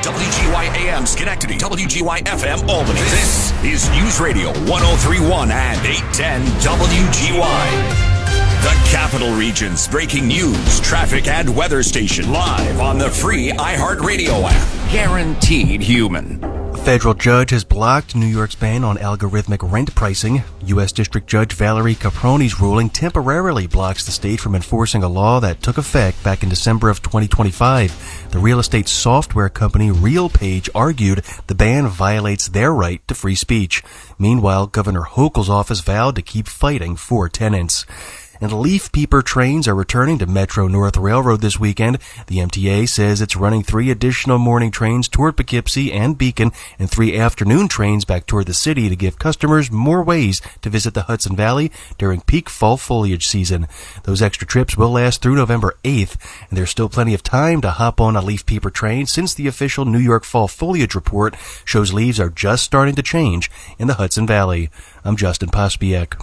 WGY AM Schenectady, WGY FM Albany. This is News Radio 1031 and 810 WGY. The Capital Region's breaking news, traffic, and weather station live on the free iHeartRadio app. Guaranteed human. A federal judge has blocked New York's ban on algorithmic rent pricing. U.S. District Judge Valerie Caprone's ruling temporarily blocks the state from enforcing a law that took effect back in December of 2025. The real estate software company RealPage argued the ban violates their right to free speech. Meanwhile, Governor Hochul's office vowed to keep fighting for tenants. And leaf peeper trains are returning to Metro North Railroad this weekend. The MTA says it's running 3 additional morning trains toward Poughkeepsie and Beacon and 3 afternoon trains back toward the city to give customers more ways to visit the Hudson Valley during peak fall foliage season. Those extra trips will last through November 8th, and there's still plenty of time to hop on a leaf peeper train since the official New York fall foliage report shows leaves are just starting to change in the Hudson Valley. I'm Justin Pospiek.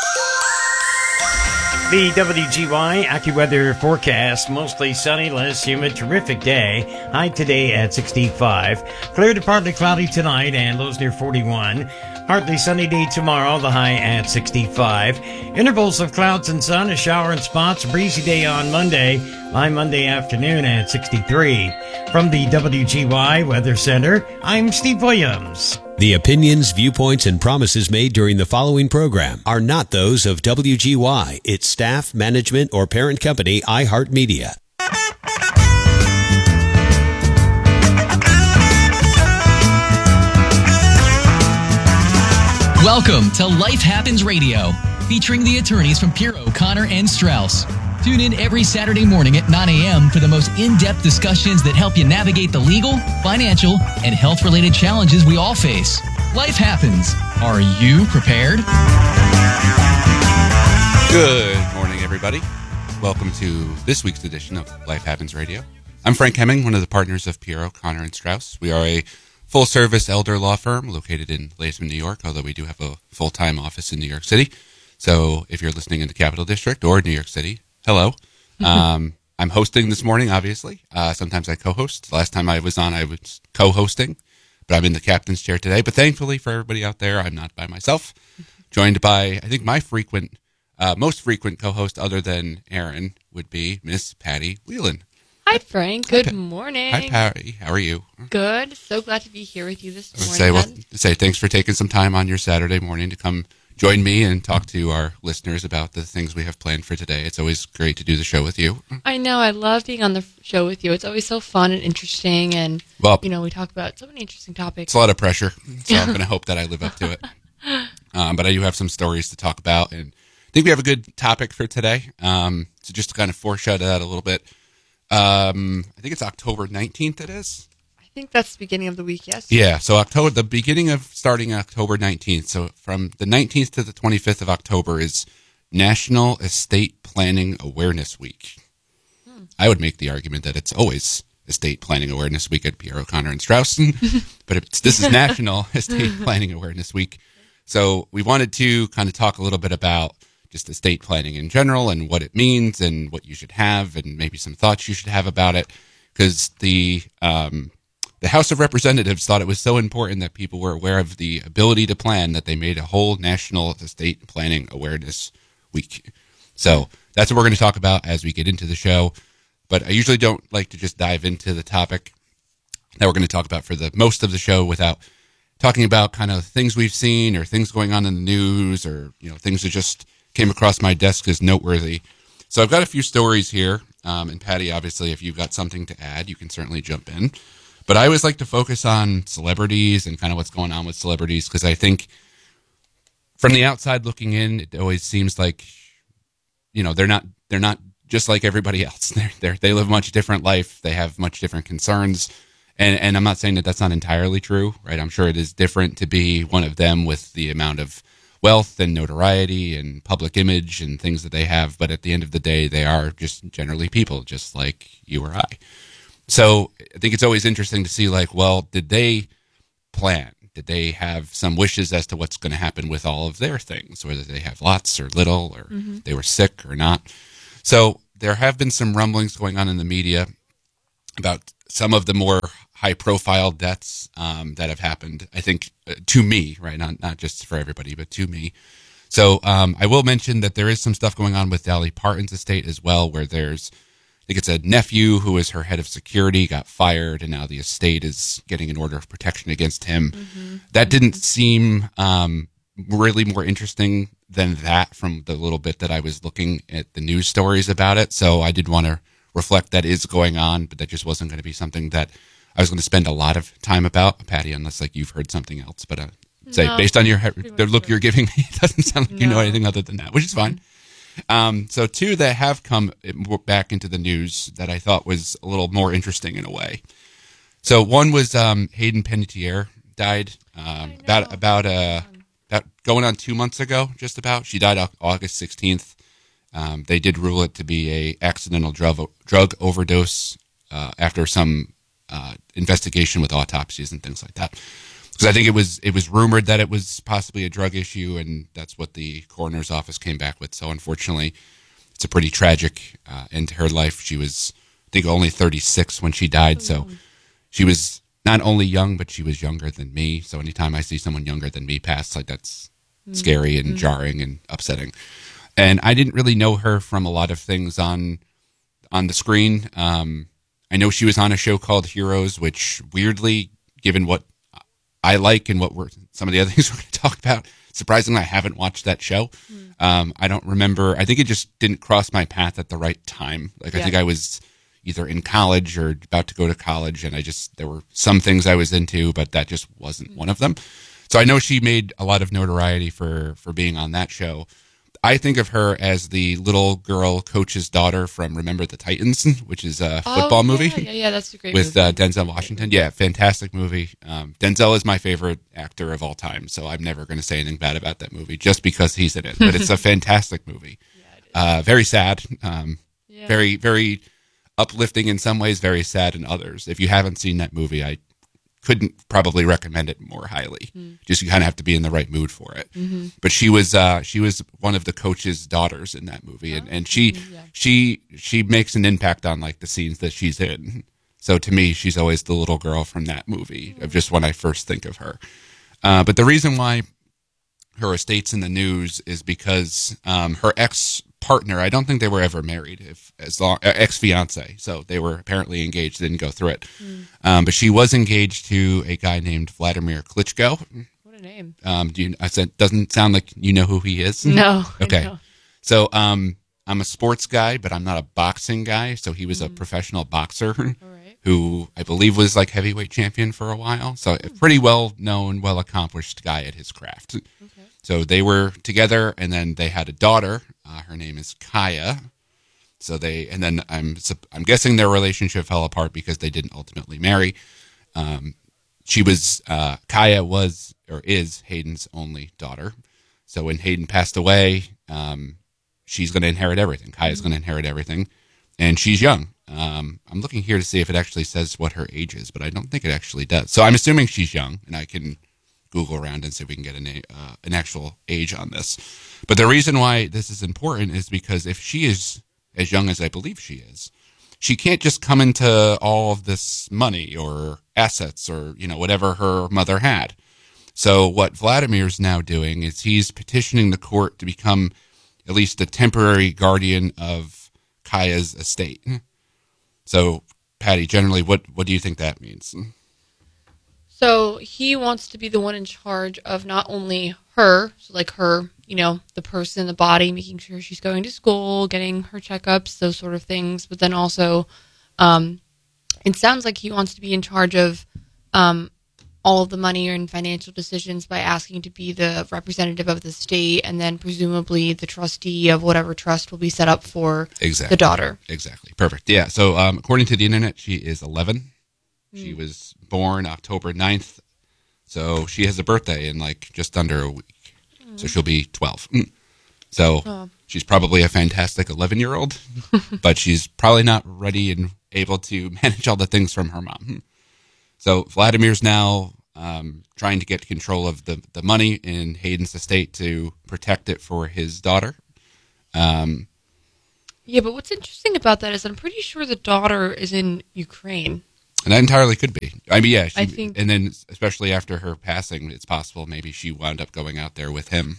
The WGY AccuWeather forecast, mostly sunny, less humid, terrific day. High today at 65. Clear to partly cloudy tonight and lows near 41. Partly sunny day tomorrow, the high at 65. Intervals of clouds and sun, a shower in spots, a breezy day on Monday. High Monday afternoon at 63. From the WGY Weather Center, I'm Steve Williams. The opinions, viewpoints, and promises made during the following program are not those of WGY, its staff, management, or parent company, iHeartMedia. Welcome to Life Happens Radio, featuring the attorneys from Pirro, Connor, and Strauss. Tune in every Saturday morning at 9 a.m. for the most in-depth discussions that help you navigate the legal, financial, and health-related challenges we all face. Life happens. Are you prepared? Good morning, everybody. Welcome to this week's edition of Life Happens Radio. I'm Frank Hemming, one of the partners of Pirro, Connor, and Strauss. We are a full-service elder law firm located in Latham, New York, although we do have a full-time office in New York City. So if you're listening in the Capital District or New York City, hello. I'm hosting this morning, obviously. Sometimes I co-host. Last time I was on, I was co-hosting, but I'm in the captain's chair today. But thankfully for everybody out there, I'm not by myself. Joined by, I think, my most frequent co-host other than Aaron would be Miss Patty Whelan. Hi, Frank. Good morning. Hi, Patty. How are you? Good. So glad to be here with you this morning. Say thanks for taking some time on your Saturday morning to come join me and talk to our listeners about the things we have planned for today. It's always great to do the show with you. I know. I love being on the show with you. It's always so fun and interesting. And, we talk about so many interesting topics. It's a lot of pressure. So I'm going to hope that I live up to it. But I do have some stories to talk about. And I think we have a good topic for today. So just to kind of foreshadow that a little bit. I think it's October 19th it is. I think that's the beginning of the week, yes? Yeah, so the beginning of starting October 19th. So from the 19th to the 25th of October is National Estate Planning Awareness Week. I would make the argument that it's always Estate Planning Awareness Week at Pirro, Connor, and Strauss, but this is National Estate Planning Awareness Week. So we wanted to kind of talk a little bit about just estate planning in general and what it means and what you should have and maybe some thoughts you should have about it, because the House of Representatives thought it was so important that people were aware of the ability to plan that they made a whole National Estate Planning Awareness Week. So that's what we're going to talk about as we get into the show. But I usually don't like to just dive into the topic that we're going to talk about for the most of the show without talking about kind of things we've seen or things going on in the news or, things that just came across my desk as noteworthy. So I've got a few stories here. And Patty, obviously, if you've got something to add, you can certainly jump in. But I always like to focus on celebrities and kind of what's going on with celebrities, because I think from the outside looking in, it always seems like, they're not just like everybody else. They live a much different life. They have much different concerns. And I'm not saying that that's not entirely true, right? I'm sure it is different to be one of them with the amount of wealth and notoriety and public image and things that they have. But at the end of the day, they are just generally people, just like you or I. So I think it's always interesting to see, did they plan? Did they have some wishes as to what's going to happen with all of their things, whether they have lots or little, or they were sick or not? So there have been some rumblings going on in the media about some of the more high-profile deaths that have happened, I think, to me, right? Not just for everybody, but to me. So I will mention that there is some stuff going on with Dolly Parton's estate as well, where there's, I think it's a nephew who is her head of security, got fired, and now the estate is getting an order of protection against him. Mm-hmm. That didn't seem really more interesting than that from the little bit that I was looking at the news stories about it. So I did want to reflect that is going on, but that just wasn't going to be something that I was going to spend a lot of time about, Patty, unless like you've heard something else. But based on the look you're giving me, it doesn't sound like you know anything other than that, which is fine. So two that have come back into the news that I thought was a little more interesting in a way. So one was Hayden Panettiere died about going on 2 months ago, just about. She died August 16th. They did rule it to be a accidental drug overdose after some investigation with autopsies and things like that. Because I think it was rumored that it was possibly a drug issue, and that's what the coroner's office came back with. So unfortunately, it's a pretty tragic end to her life. She was, I think, only 36 when she died. So she was not only young, but she was younger than me. So anytime I see someone younger than me pass, like that's scary and jarring and upsetting. And I didn't really know her from a lot of things on the screen. I know she was on a show called Heroes, which weirdly, given what I like and what some of the other things we're going to talk about, surprisingly, I haven't watched that show. I don't remember. I think it just didn't cross my path at the right time. Like, I think I was either in college or about to go to college, and there were some things I was into, but that just wasn't one of them. So I know she made a lot of notoriety for being on that show. I think of her as the little girl coach's daughter from Remember the Titans, which is a football movie. Yeah, that's a great with movie. Denzel Washington. Yeah, fantastic movie. Denzel is my favorite actor of all time, so I'm never going to say anything bad about that movie just because he's in it. But it's a fantastic movie. Very sad. Very, very uplifting in some ways, very sad in others. If you haven't seen that movie, I couldn't probably recommend it more highly. Just you kind of have to be in the right mood for it. But she was one of the coach's daughters in that movie, and she makes an impact on like the scenes that she's in. So to me, she's always the little girl from that movie of just when I first think of her. But the reason why her estate's in the news is because her ex-partner, I don't think they were ever married, ex-fiance. So they were apparently engaged, didn't go through it. But she was engaged to a guy named Vladimir Klitschko. What a name. Doesn't sound like you know who he is? No. Okay. So I'm a sports guy, but I'm not a boxing guy. So he was a professional boxer. Who I believe was like heavyweight champion for a while. So a pretty well-known, well-accomplished guy at his craft. Okay. So they were together, and then they had a daughter. Her name is Kaya. So I'm guessing their relationship fell apart because they didn't ultimately marry. Kaya was or is Hayden's only daughter. So when Hayden passed away, she's going to inherit everything. Kaya's going to inherit everything, and she's young. I'm looking here to see if it actually says what her age is, but I don't think it actually does. So I'm assuming she's young, and I can Google around and see if we can get an actual age on this. But the reason why this is important is because if she is as young as I believe she is, she can't just come into all of this money or assets or, whatever her mother had. So what Vladimir's now doing is he's petitioning the court to become at least the temporary guardian of Kaya's estate. So, Patty, generally, what do you think that means? So he wants to be the one in charge of not only her, so like her, the person, the body, making sure she's going to school, getting her checkups, those sort of things, but then also it sounds like he wants to be in charge of all of the money and financial decisions by asking to be the representative of the state and then presumably the trustee of whatever trust will be set up for the daughter. Exactly. Perfect. Yeah. So according to the internet, she is 11. She was born October 9th. So she has a birthday in just under a week. So she'll be 12. So she's probably a fantastic 11-year-old, but she's probably not ready and able to manage all the things from her mom. So Vladimir's now trying to get control of the money in Hayden's estate to protect it for his daughter. Yeah, but what's interesting about that is I'm pretty sure the daughter is in Ukraine. And that entirely could be. I mean, yeah. I think, and then especially after her passing, it's possible maybe she wound up going out there with him,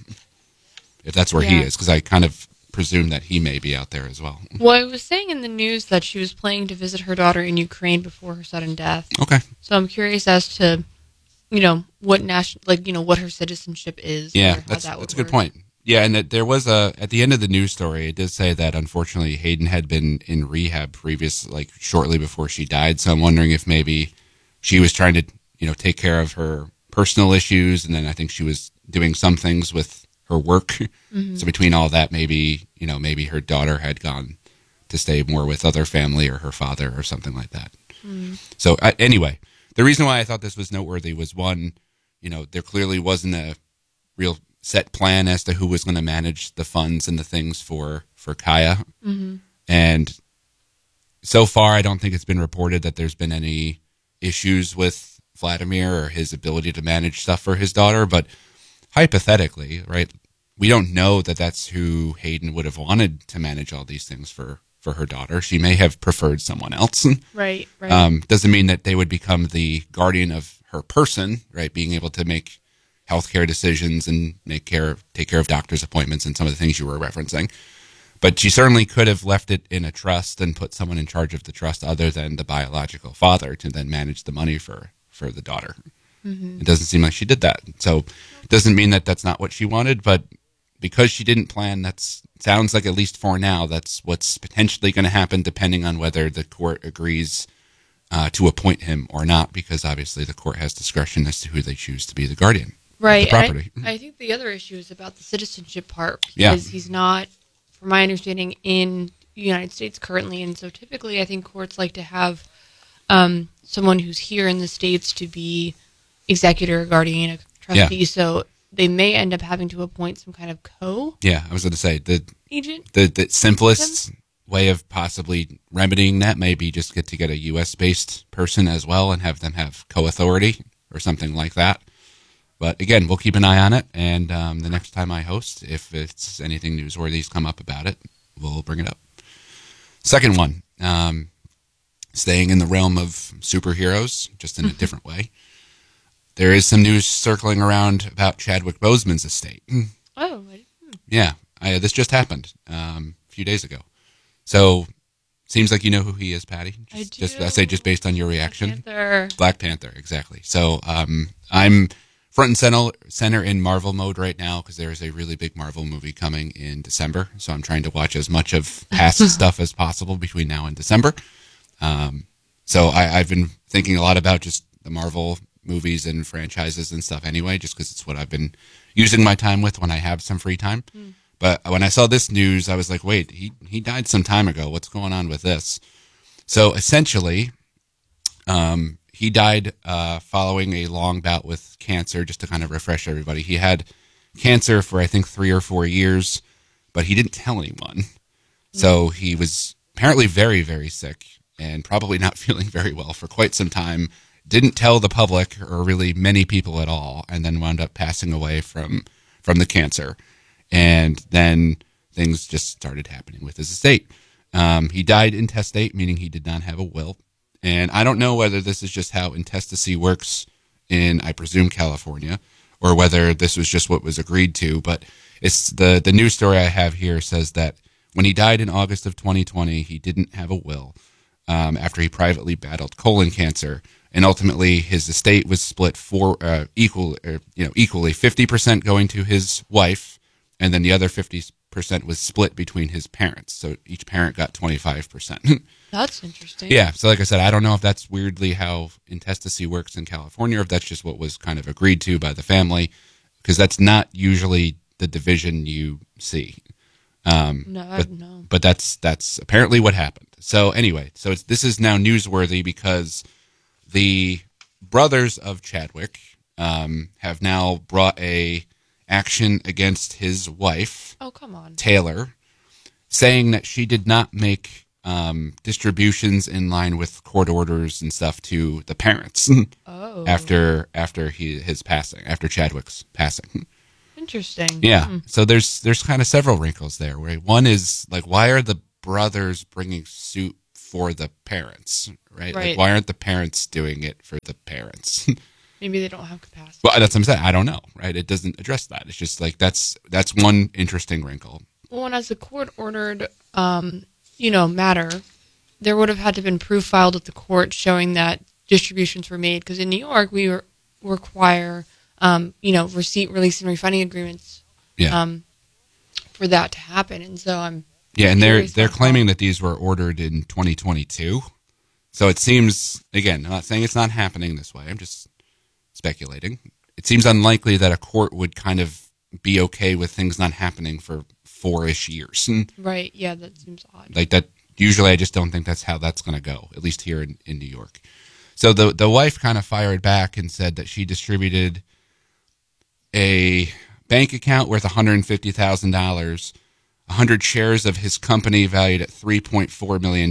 if that's where he is, because I kind of presume that he may be out there as well. Well, I was saying in the news that she was planning to visit her daughter in Ukraine before her sudden death. Okay. So I'm curious as to, what what her citizenship is. Yeah, that's a good point. Yeah, and that there was at the end of the news story, it did say that unfortunately Hayden had been in rehab shortly before she died. So I'm wondering if maybe she was trying to, take care of her personal issues, and then I think she was doing some things with her work. Mm-hmm. So between all that, maybe her daughter had gone to stay more with other family or her father or something like that. Mm-hmm. So anyway, the reason why I thought this was noteworthy was one, there clearly wasn't a real set plan as to who was going to manage the funds and the things for Kaya. Mm-hmm. And so far, I don't think it's been reported that there's been any issues with Vladimir or his ability to manage stuff for his daughter. But hypothetically, right, we don't know that that's who Hayden would have wanted to manage all these things for her daughter. She may have preferred someone else. Right. Doesn't mean that they would become the guardian of her person, right, being able to make healthcare decisions and take care of doctor's appointments and some of the things you were referencing. But she certainly could have left it in a trust and put someone in charge of the trust other than the biological father to then manage the money for the daughter. Mm-hmm. It doesn't seem like she did that. So it doesn't mean that that's not what she wanted, but because she didn't plan, that sounds like, at least for now, that's what's potentially going to happen, depending on whether the court agrees to appoint him or not, because obviously the court has discretion as to who they choose to be the guardian. Right. The property. I think the other issue is about the citizenship part, because he's not, from my understanding, in the United States currently. And so typically I think courts like to have someone who's here in the States to be executor, a guardian, a trustee. Yeah. So they may end up having to appoint some kind of Yeah, I was going to say, agent. The simplest way of possibly remedying that may be just get a U.S.-based person as well and have them have co-authority or something like that. But again, we'll keep an eye on it, and the next time I host, if it's anything newsworthy's come up about it, we'll bring it up. Second one, staying in the realm of superheroes, just in a different way. There is some news circling around about Chadwick Boseman's estate. Oh. Yeah, this just happened a few days ago. So, seems like you know who he is, Patty. I do. Just based on your reaction. Black Panther, exactly. So, I'm front and center in Marvel mode right now because there is a really big Marvel movie coming in December. So I'm trying to watch as much of past stuff as possible between now and December. So I've been thinking a lot about just the Marvel movies and franchises and stuff anyway, just because it's what I've been using my time with when I have some free time. But when I saw this news, I was like, wait, he died some time ago. What's going on with this? So essentially, he died following a long bout with cancer, just to kind of refresh everybody. He had cancer for, I think, 3 or 4 years, but he didn't tell anyone. So he was apparently very, very sick and probably not feeling very well for quite some time. Didn't tell the public or really many people at all, and then wound up passing away from the cancer. And then things just started happening with his estate. He died intestate, meaning he did not have a will. And I don't know whether this is just how intestacy works in, I presume, California, or whether this was just what was agreed to. But it's the news story I have here says that when he died in August of 2020, he didn't have a will after he privately battled colon cancer. And ultimately, his estate was split equally, 50% going to his wife, and then the other 50% was split between his parents. So each parent got 25%. That's interesting. Yeah. So like I said, I don't know if that's weirdly how intestacy works in California, or if that's just what was kind of agreed to by the family, because that's not usually the division you see. No. But that's apparently what happened. So anyway, this is now newsworthy because the brothers of Chadwick have now brought a action against his wife. Oh, come on. Taylor, saying that she did not make distributions in line with court orders and stuff to the parents. Oh. After his passing, after Chadwick's passing. Interesting. Yeah. So there's kind of several wrinkles there. Where one is like, why are the brothers bringing suit for the parents, right? Right. Like, why aren't the parents doing it for the parents? Maybe they don't have capacity. Well, that's what I'm saying. I don't know, right? It doesn't address that. It's just like that's one interesting wrinkle. Well, and as a court-ordered, matter, there would have had to have been proof filed with the court showing that distributions were made. Because in New York, we require, receipt, release, and refunding agreements. Yeah. For that to happen, and so I'm. Yeah, and they're claiming that these were ordered in 2022. So it seems, again, I'm not saying it's not happening this way. I'm just speculating. It seems unlikely that a court would kind of be okay with things not happening for 4-ish years. Right. Yeah, that seems odd. Like that. Usually, I just don't think that's how that's going to go. At least here in New York. So the wife kind of fired back and said that she distributed a bank account worth $150,000, 100 shares of his company valued at $3.4 million,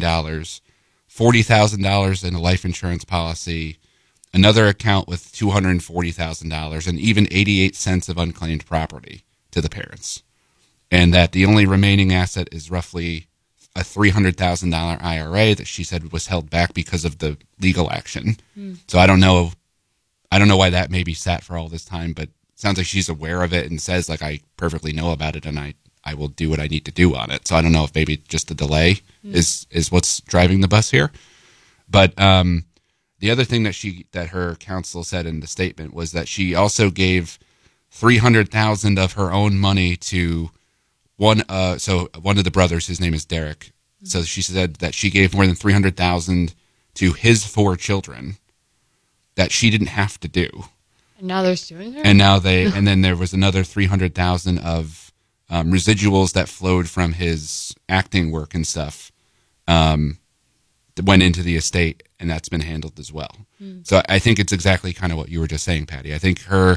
$40,000 in a life insurance policy, another account with $240,000, and even 88 cents of unclaimed property to the parents. And that the only remaining asset is roughly a $300,000 IRA that she said was held back because of the legal action. So I don't know why that maybe sat for all this time, but sounds like she's aware of it and says, like, I perfectly know about it and I will do what I need to do on it. So I don't know if maybe just the delay is what's driving the bus here. But the other thing that her counsel said in the statement was that she also gave $300,000 of her own money to one of the brothers. His name is Derek. So she said that she gave more than $300,000 to his 4 children that she didn't have to do. And now they're suing her? And then there was another $300,000 of residuals that flowed from his acting work and stuff that went into the estate, and that's been handled as well. So I think it's exactly kind of what you were just saying, Patty. I think her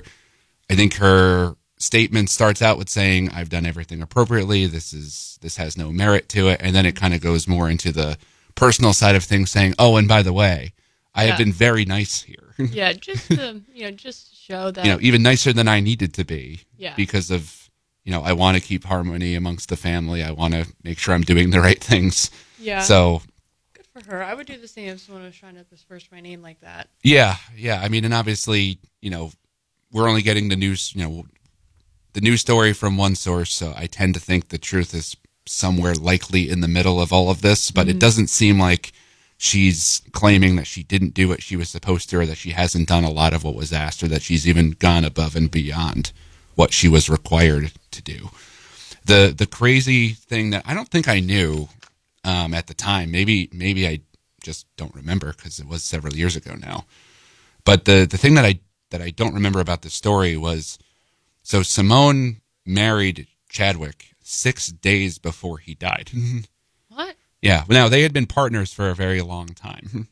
statement starts out with saying, I've done everything appropriately. This has no merit to it. And then it kind of goes more into the personal side of things, saying, oh, and by the way, I have been very nice here. Yeah, just to show that. Even nicer than I needed to be. Yeah. Because of, I want to keep harmony amongst the family. I want to make sure I'm doing the right things. Yeah. So. Good for her. I would do the same if someone was trying to disperse my name like that. Yeah. Yeah. I mean, and obviously, we're only getting the news, the news story from one source. So I tend to think the truth is somewhere likely in the middle of all of this, but it doesn't seem like she's claiming that she didn't do what she was supposed to, or that she hasn't done a lot of what was asked, or that she's even gone above and beyond what she was required to do. The crazy thing that I don't think I knew at the time, maybe I just don't remember because it was several years ago now. But the thing that I don't remember about the story was, so Simone married Chadwick 6 days before he died. What? Yeah. Now, they had been partners for a very long time.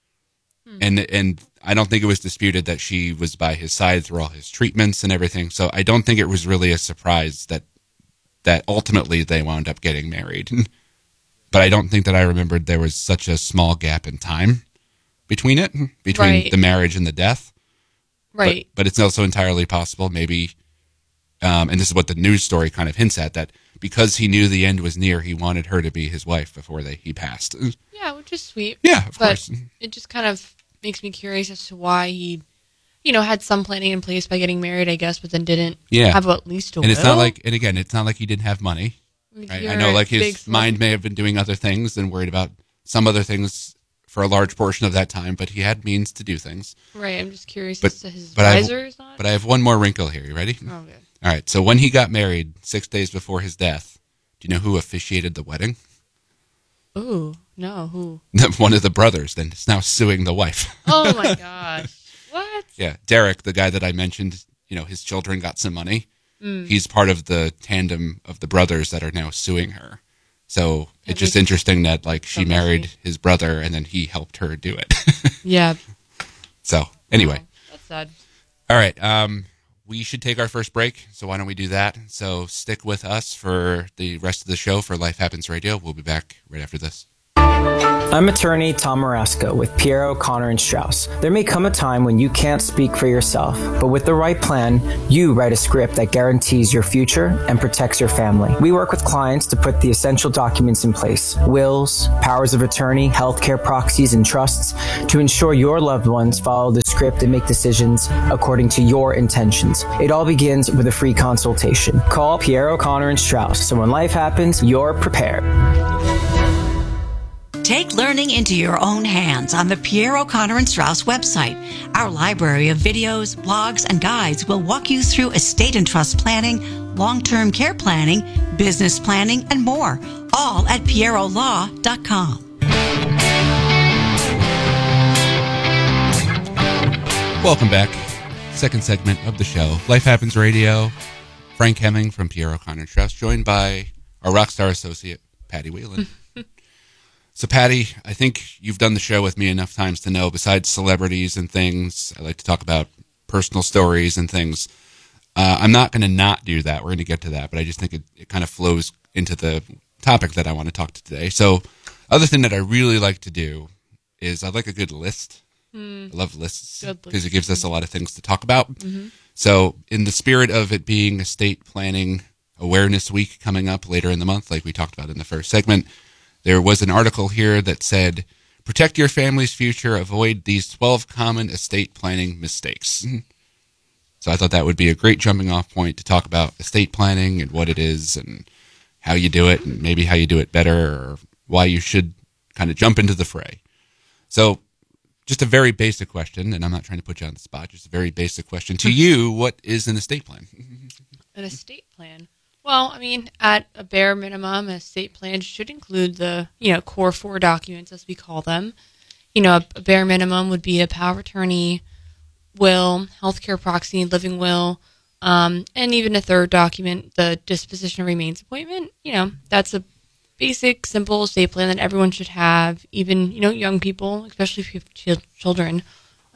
And I don't think it was disputed that she was by his side through all his treatments and everything. So I don't think it was really a surprise that ultimately they wound up getting married. But I don't think that I remembered there was such a small gap in time between the marriage and the death. Right. But it's also entirely possible, maybe, and this is what the news story kind of hints at, that because he knew the end was near, he wanted her to be his wife before he passed. Yeah, which is sweet. Yeah, of course. It just kind of makes me curious as to why he, had some planning in place by getting married, I guess, but then didn't have at least a will. And it's not like, and again, it's not like he didn't have money. Right? I know, like, his mind may have been doing other things and worried about some other things for a large portion of that time, but he had means to do things. Right, I'm just curious as to his advisors. But I have one more wrinkle here. You ready? Oh, good. All right, so when he got married 6 days before his death, do you know who officiated the wedding? Ooh, no, who? One of the brothers, then, is now suing the wife. Oh, my gosh. What? Yeah, Derek, the guy that I mentioned, his children got some money. He's part of the tandem of the brothers that are now suing her. So it's just interesting that, like, she married his brother and then he helped her do it. Yeah. So, anyway. Oh, that's sad. All right. We should take our first break, so why don't we do that? So stick with us for the rest of the show for Life Happens Radio. We'll be back right after this. I'm attorney Tom Marasco with Piero, Connor, and Strauss. There may come a time when you can't speak for yourself, but with the right plan, you write a script that guarantees your future and protects your family. We work with clients to put the essential documents in place: wills, powers of attorney, healthcare proxies, and trusts to ensure your loved ones follow the script and make decisions according to your intentions. It all begins with a free consultation. Call Piero, Connor, and Strauss so when life happens, you're prepared. Take learning into your own hands on the Pierre O'Connor and Strauss website. Our library of videos, blogs, and guides will walk you through estate and trust planning, long-term care planning, business planning, and more, all at pierrolaw.com. Welcome back. Second segment of the show, Life Happens Radio. Frank Hemming from Pierre O'Connor and Strauss, joined by our rock star associate, Patty Whalen. So, Patty, I think you've done the show with me enough times to know, besides celebrities and things, I like to talk about personal stories and things. I'm not going to not do that. We're going to get to that, but I just think it kind of flows into the topic that I want to talk to today. So, other thing that I really like to do is I like a good list. I love lists because it gives us a lot of things to talk about. Mm-hmm. So, in the spirit of it being Estate Planning Awareness Week coming up later in the month, like we talked about in the first segment, there was an article here that said, protect your family's future, avoid these 12 common estate planning mistakes. So I thought that would be a great jumping off point to talk about estate planning and what it is and how you do it and maybe how you do it better or why you should kind of jump into the fray. So just a very basic question, and I'm not trying to put you on the spot, just a very basic question. To you, what is an estate plan? An estate plan? Well, I mean, at a bare minimum, an estate plan should include the, core 4 documents, as we call them. A bare minimum would be a power of attorney, will, healthcare proxy, living will, and even a third document, the disposition of remains appointment. That's a basic, simple estate plan that everyone should have, even, young people, especially if you have children.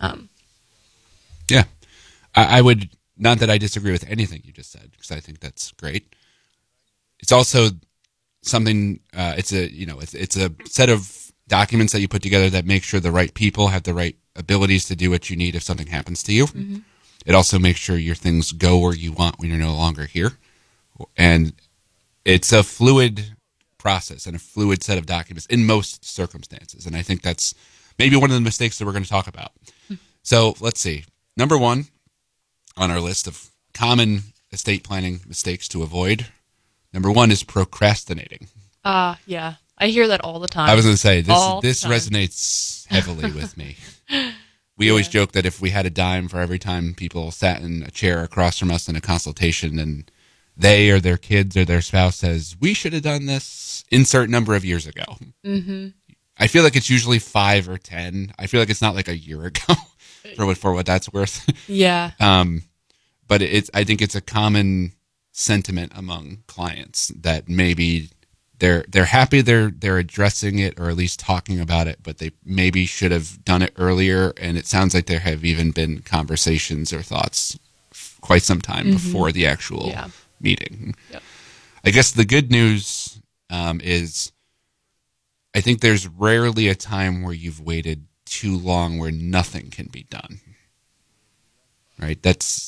Yeah. I would, not that I disagree with anything you just said, because I think that's great. It's also something, it's a set of documents that you put together that make sure the right people have the right abilities to do what you need if something happens to you. Mm-hmm. It also makes sure your things go where you want when you're no longer here. And it's a fluid process and a fluid set of documents in most circumstances. And I think that's maybe one of the mistakes that we're going to talk about. Mm-hmm. So let's see. Number one on our list of common estate planning mistakes to avoid, number one is procrastinating. Yeah. I hear that all the time. I was going to say, this resonates heavily with me. We always joke that if we had a dime for every time people sat in a chair across from us in a consultation and they or their kids or their spouse says, we should have done this insert number of years ago. Mm-hmm. I feel like it's usually 5 or 10. I feel like it's not like a year ago for what that's worth. Yeah. But I think it's a common sentiment among clients that maybe they're happy they're addressing it or at least talking about it, but they maybe should have done it earlier. And it sounds like there have even been conversations or thoughts quite some time before the actual meeting. Yep. I guess the good news is I think there's rarely a time where you've waited too long where nothing can be done. Right?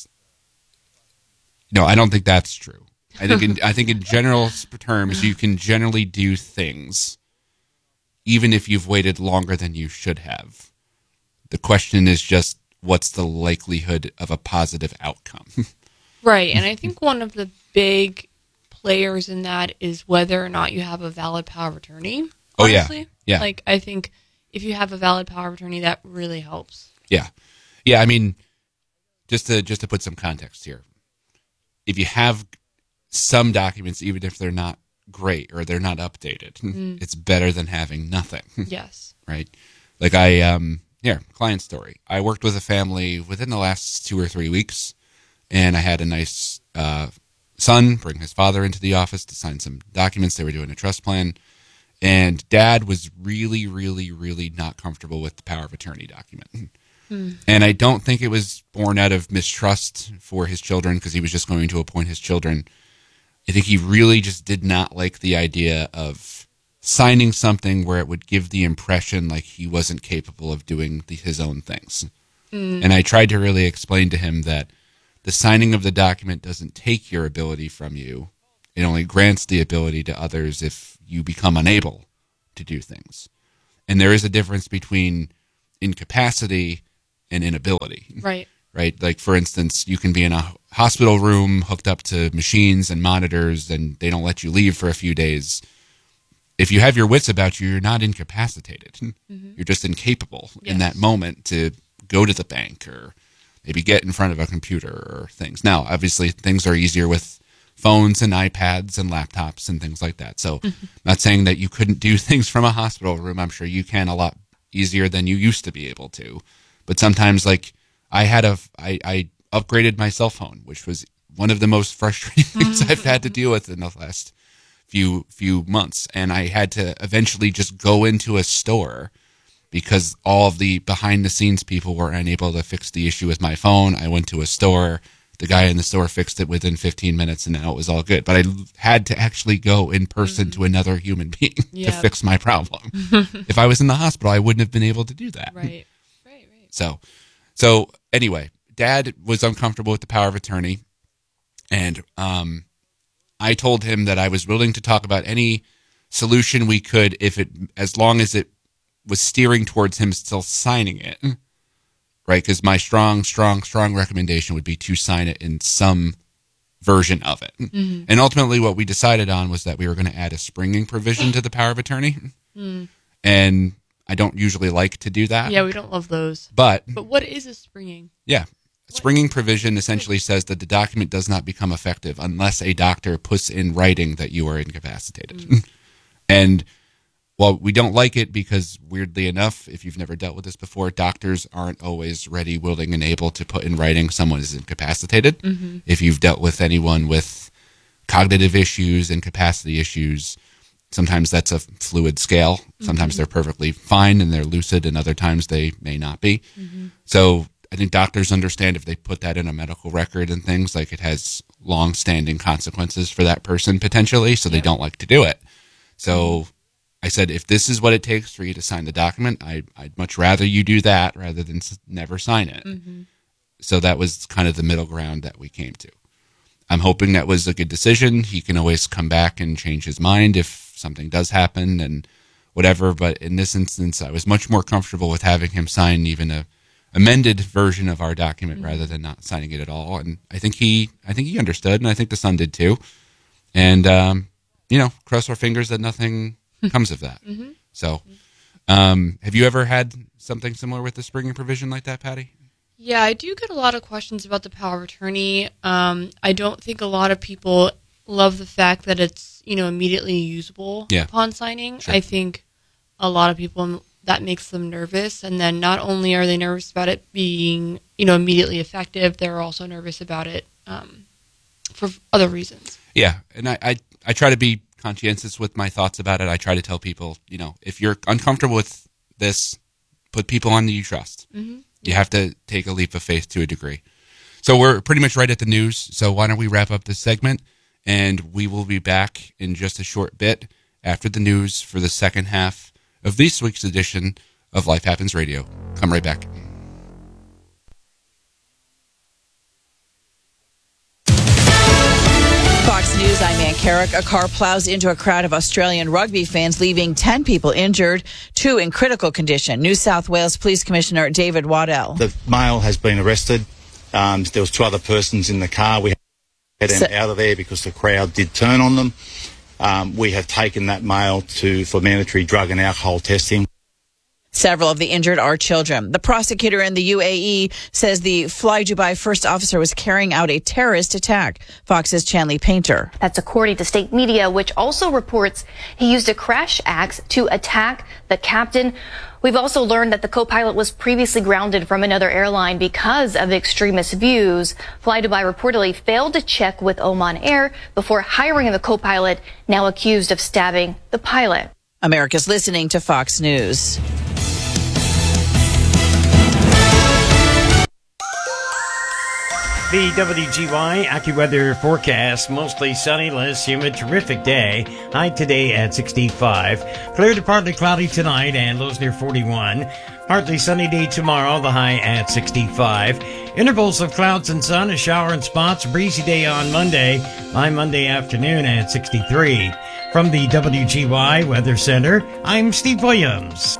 I don't think that's true. I think in general terms, you can generally do things even if you've waited longer than you should have. The question is just what's the likelihood of a positive outcome? Right, and I think one of the big players in that is whether or not you have a valid power of attorney. Honestly. Oh, yeah. Like, I think if you have a valid power of attorney, that really helps. Yeah. Yeah, I mean, just to put some context here. If you have some documents, even if they're not great or they're not updated, it's better than having nothing. Yes. Right? Like client story. I worked with a family within the last 2 or 3 weeks, and I had a nice son bring his father into the office to sign some documents. They were doing a trust plan, and dad was really, really, really not comfortable with the power of attorney document. And I don't think it was born out of mistrust for his children because he was just going to appoint his children. I think he really just did not like the idea of signing something where it would give the impression like he wasn't capable of doing his own things. And I tried to really explain to him that the signing of the document doesn't take your ability from you. It only grants the ability to others if you become unable to do things. And there is a difference between incapacity and inability. Right. Right? Like, for instance, you can be in a hospital room hooked up to machines and monitors, and they don't let you leave for a few days. If you have your wits about you, you're not incapacitated. Mm-hmm. You're just incapable in that moment to go to the bank or maybe get in front of a computer or things. Now, obviously, things are easier with phones and iPads and laptops and things like that. So I'm not saying that you couldn't do things from a hospital room. I'm sure you can a lot easier than you used to be able to. But sometimes, like, I upgraded my cell phone, which was one of the most frustrating things I've had to deal with in the last few months. And I had to eventually just go into a store because all of the behind the scenes people were unable to fix the issue with my phone. I went to a store. The guy in the store fixed it within 15 minutes, and now it was all good. But I had to actually go in person to another human being to fix my problem. If I was in the hospital, I wouldn't have been able to do that. Right. So anyway, Dad was uncomfortable with the power of attorney, and I told him that I was willing to talk about any solution we could as long as it was steering towards him still signing it. Right, because my strong recommendation would be to sign it in some version of it. Mm-hmm. And ultimately what we decided on was that we were going to add a springing provision to the power of attorney. And I don't usually like to do that. Yeah, we don't love those. But what is a springing? Yeah. A springing provision essentially says that the document does not become effective unless a doctor puts in writing that you are incapacitated. And well, we don't like it because, weirdly enough, if you've never dealt with this before, doctors aren't always ready, willing, and able to put in writing someone is incapacitated. Mm-hmm. If you've dealt with anyone with cognitive issues, incapacity issues, sometimes that's a fluid scale. Sometimes they're perfectly fine and they're lucid, and other times they may not be. Mm-hmm. So I think doctors understand if they put that in a medical record and things, like it has long-standing consequences for that person potentially, so they don't like to do it. So I said, if this is what it takes for you to sign the document, I'd much rather you do that rather than never sign it. Mm-hmm. So that was kind of the middle ground that we came to. I'm hoping that was a good decision. He can always come back and change his mind if something does happen and whatever. But in this instance, I was much more comfortable with having him sign even a amended version of our document rather than not signing it at all. And I think he understood, and I think the son did too. And, cross our fingers that nothing comes of that. Mm-hmm. So, have you ever had something similar with the springing provision like that, Patty? Yeah, I do get a lot of questions about the power of attorney. I don't think a lot of people love the fact that it's, immediately usable upon signing. Sure. I think a lot of people, that makes them nervous. And then not only are they nervous about it being, immediately effective, they're also nervous about it for other reasons. Yeah, and I try to be conscientious with my thoughts about it. I try to tell people, if you're uncomfortable with this, put people on that you trust. Mm-hmm. You have to take a leap of faith to a degree. So we're pretty much right at the news. So why don't we wrap up this segment, and we will be back in just a short bit after the news for the second half of this week's edition of Life Happens Radio. Come right back. Fox News, I'm Ann Carrick. A car plows into a crowd of Australian rugby fans, leaving 10 people injured, 2 in critical condition. New South Wales Police Commissioner David Waddell. The male has been arrested. There was 2 other persons in the car. We had them out of there because the crowd did turn on them. We have taken that male for mandatory drug and alcohol testing. Several of the injured are children. The prosecutor in the UAE says the Fly Dubai first officer was carrying out a terrorist attack. Fox's Chanley Painter. That's according to state media, which also reports he used a crash axe to attack the captain. We've also learned that the co-pilot was previously grounded from another airline because of extremist views. Fly Dubai reportedly failed to check with Oman Air before hiring the co-pilot, now accused of stabbing the pilot. America's listening to Fox News. The WGY AccuWeather forecast, mostly sunny, less humid, terrific day. High today at 65. Clear to partly cloudy tonight and lows near 41. Partly sunny day tomorrow, the high at 65. Intervals of clouds and sun, a shower in spots, breezy day on Monday. High Monday afternoon at 63. From the WGY Weather Center, I'm Steve Williams.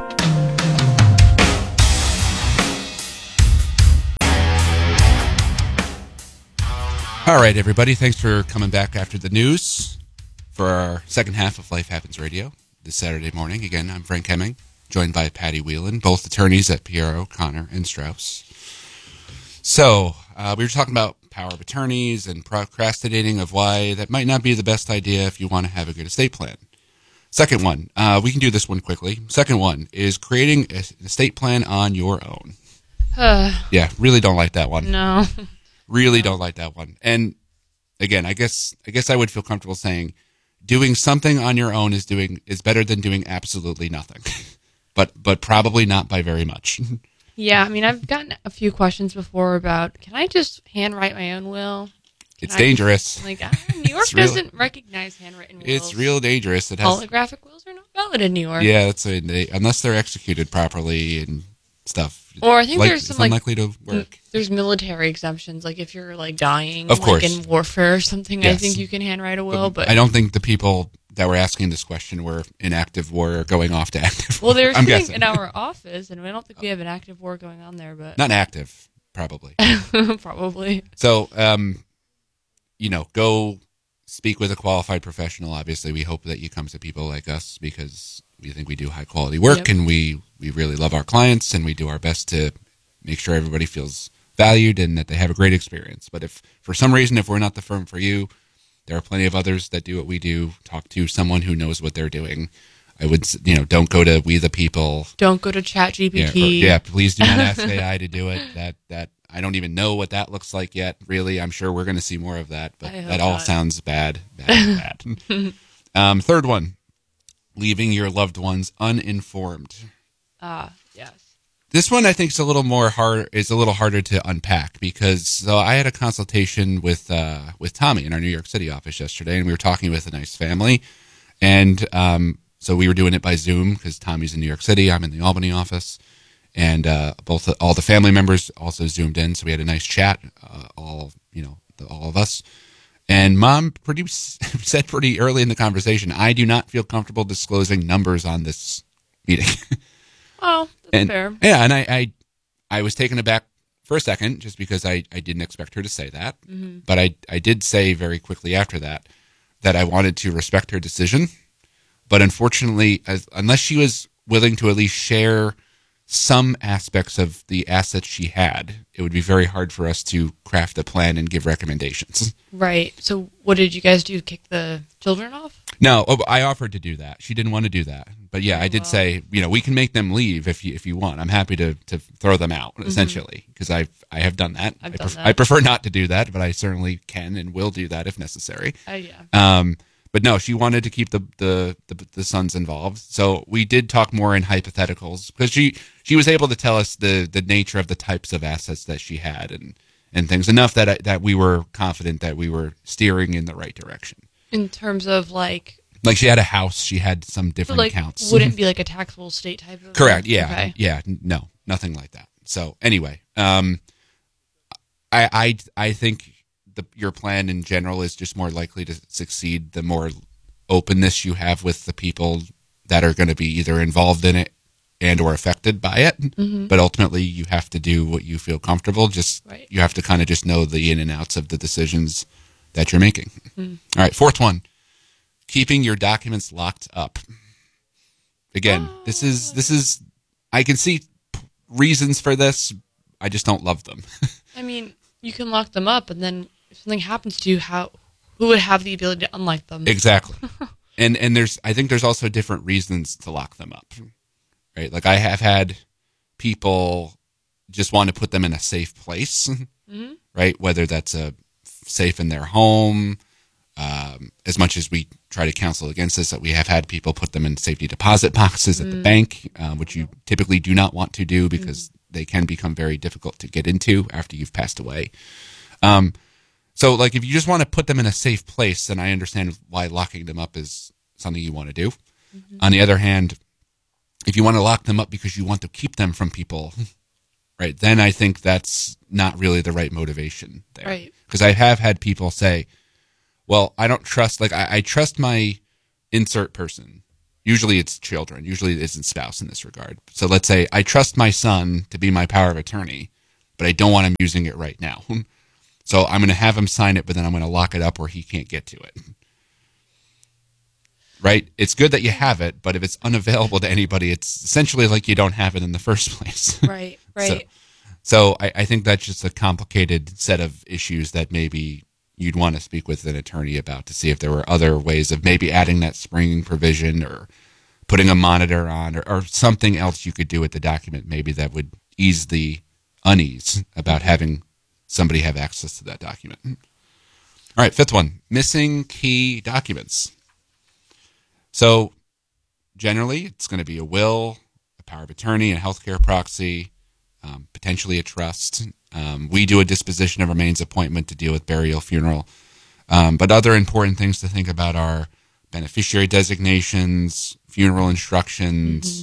All right, everybody. Thanks for coming back after the news for our second half of Life Happens Radio this Saturday morning. Again, I'm Frank Hemming, joined by Patty Whelan, both attorneys at Piero, Connor, and Strauss. So, we were talking about power of attorneys and procrastinating of why that might not be the best idea if you want to have a good estate plan. Second one, we can do this one quickly. Second one is creating an estate plan on your own. Yeah, really don't like that one. No. Really don't like that one. And again, I guess I would feel comfortable saying doing something on your own is better than doing absolutely nothing. but probably not by very much. Yeah, I mean, I've gotten a few questions before about, can I just handwrite my own will? It's dangerous. New York doesn't recognize handwritten wills. It's real dangerous. Holographic wills are not valid in New York. Yeah, unless they're executed properly and stuff. Or I think there's some unlikely to work. There's military exemptions, like if you're like dying, of course, in warfare or something. Yes. I think you can handwrite a will, but I don't think the people that were asking this question were in active war or going off to active war. Well, they're I'm sitting guessing in our office, and I don't think we have an active war going on there, but not active, probably. Probably. So, go speak with a qualified professional. Obviously, we hope that you come to people like us because we think we do high quality work, and we really love our clients, and we do our best to make sure everybody feels valued and that they have a great experience. But if for some reason, if we're not the firm for you, there are plenty of others that do what we do. Talk to someone who knows what they're doing. I would, don't go to We the People. Don't go to ChatGPT. Yeah, please do not ask AI to do it. That I don't even know what that looks like yet. Really, I'm sure we're going to see more of that. But that all sounds bad. Third one, leaving your loved ones uninformed. Yes. This one I think is a little harder to unpack because I had a consultation with Tommy in our New York City office yesterday, and we were talking with a nice family, and so we were doing it by Zoom because Tommy's in New York City, I'm in the Albany office, and all the family members also zoomed in, so we had a nice chat, all of us. And Mom said pretty early in the conversation, I do not feel comfortable disclosing numbers on this meeting. Oh, that's fair. Yeah, and I was taken aback for a second just because I didn't expect her to say that. Mm-hmm. But I did say very quickly after that I wanted to respect her decision. But unfortunately, unless she was willing to at least share some aspects of the assets she had, it would be very hard for us to craft a plan and give recommendations. Right. So what did you guys do? Kick the children off? No, I offered to do that. She didn't want to do that. But yeah, I did say, we can make them leave if you want. I'm happy to throw them out, essentially, because I have done that. I prefer not to do that, but I certainly can and will do that if necessary. Yeah. But no, she wanted to keep the sons involved. So we did talk more in hypotheticals because she was able to tell us the nature of the types of assets that she had and things enough that we were confident that we were steering in the right direction. In terms of like she had a house, she had some different accounts. Wouldn't be like a taxable estate type of correct? Yeah, okay. Yeah, no, nothing like that. So anyway, I think your plan in general is just more likely to succeed the more openness you have with the people that are going to be either involved in it and or affected by it. Mm-hmm. But ultimately, you have to do what you feel comfortable. You have to kind of just know the in and outs of the decisions that you're making. Mm. All right, fourth one, keeping your documents locked up. Again, this is I can see reasons for this. I just don't love them. I mean, you can lock them up, and then if something happens to you, who would have the ability to unlock them? Exactly. and I think there's also different reasons to lock them up. Right? Like I have had people just want to put them in a safe place, mm-hmm. right? Whether that's a safe in their home, as much as we try to counsel against this, that we have had people put them in safety deposit boxes at the bank, which you typically do not want to do because they can become very difficult to get into after you've passed away. So, like, if you just want to put them in a safe place, then I understand why locking them up is something you want to do. Mm-hmm. On the other hand, if you want to lock them up because you want to keep them from people, right, then I think that's not really the right motivation there. Right. Because I have had people say, well, I don't trust, like, I trust my insert person. Usually it's children. Usually it isn't spouse in this regard. So let's say I trust my son to be my power of attorney, but I don't want him using it right now. So I'm going to have him sign it, but then I'm going to lock it up where he can't get to it. Right? It's good that you have it, but if it's unavailable to anybody, it's essentially like you don't have it in the first place. Right, right. So I think that's just a complicated set of issues that maybe you'd want to speak with an attorney about to see if there were other ways of maybe adding that springing provision or putting a monitor on or something else you could do with the document maybe that would ease the unease about having somebody have access to that document. All right, fifth one, missing key documents. So generally, it's going to be a will, a power of attorney, a healthcare proxy, potentially a trust. We do a disposition of remains appointment to deal with burial, funeral. But other important things to think about are beneficiary designations, funeral instructions,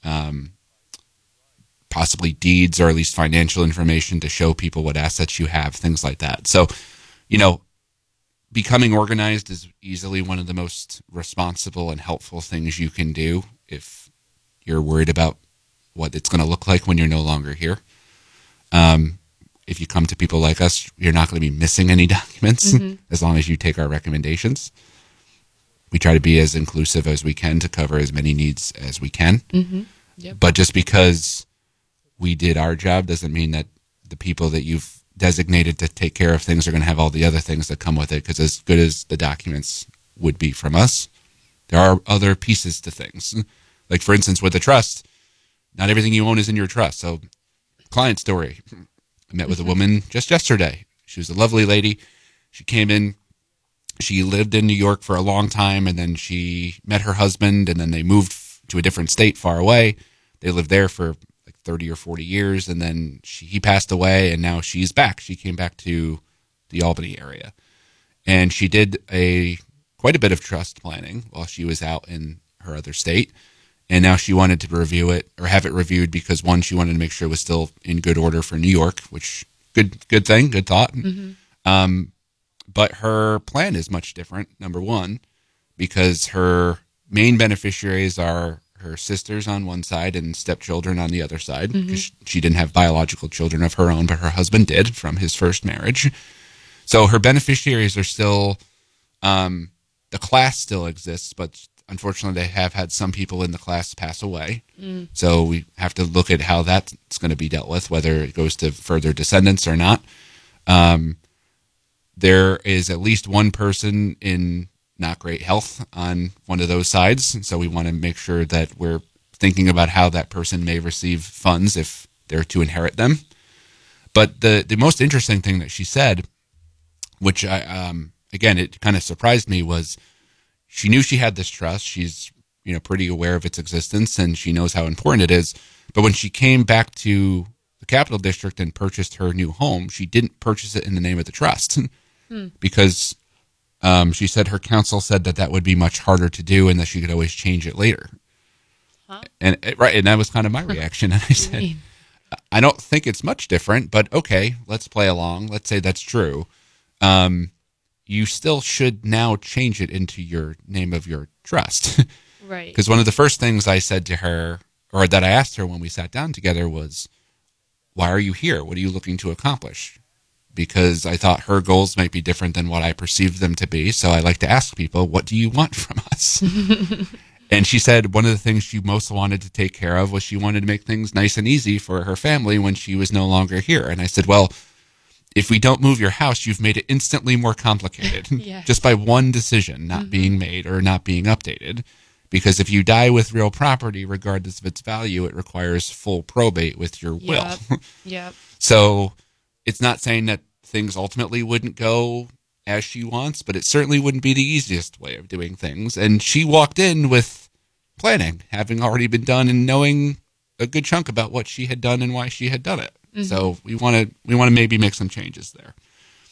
possibly deeds or at least financial information to show people what assets you have, things like that. So, becoming organized is easily one of the most responsible and helpful things you can do if you're worried about what it's going to look like when you're no longer here. If you come to people like us, you're not going to be missing any documents as long as you take our recommendations. We try to be as inclusive as we can to cover as many needs as we can. Yep. But just because we did our job doesn't mean that the people that you've designated to take care of things are going to have all the other things that come with it, because as good as the documents would be from us, there are other pieces to things. Like, for instance, with the trust, not everything you own is in your trust. So, client story. I met with a woman just yesterday. She was a lovely lady. She came in. She lived in New York for a long time, and then she met her husband, and then they moved to a different state far away. They lived there for like 30 or 40 years, and then he passed away, and now she's back. She came back to the Albany area, and she did quite a bit of trust planning while she was out in her other state. And now she wanted to review it or have it reviewed because, one, she wanted to make sure it was still in good order for New York, which good thing, good thought. But her plan is much different, number one, because her main beneficiaries are her sisters on one side and stepchildren on the other side, because she didn't have biological children of her own, but her husband did from his first marriage. So her beneficiaries are still, the class still exists, but unfortunately, they have had some people in the class pass away. So we have to look at how that's going to be dealt with, whether it goes to further descendants or not. There is at least one person in not great health on one of those sides. So we want to make sure that we're thinking about how that person may receive funds if they're to inherit them. But the most interesting thing that she said, which again, it kind of surprised me, was she knew she had this trust. She's, pretty aware of its existence, and she knows how important it is. But when she came back to the Capital District and purchased her new home, she didn't purchase it in the name of the trust because she said her counsel said that would be much harder to do and that she could always change it later. Huh? And that was kind of my reaction. And I said, I don't think it's much different, but okay, let's play along. Let's say that's true. You still should now change it into your name of your trust. Right. Because one of the first things I said to her, or that I asked her when we sat down together, was, why are you here? What are you looking to accomplish? Because I thought her goals might be different than what I perceived them to be. So I like to ask people, what do you want from us? And she said one of the things she most wanted to take care of was she wanted to make things nice and easy for her family when she was no longer here. And I said, well, if we don't move your house, you've made it instantly more complicated Yes. just by one decision not being made or not being updated. Because if you die with real property, regardless of its value, it requires full probate with your will. Yep. So it's not saying that things ultimately wouldn't go as she wants, but it certainly wouldn't be the easiest way of doing things. And she walked in with planning, having already been done and knowing a good chunk about what she had done and why she had done it. So we want to maybe make some changes there.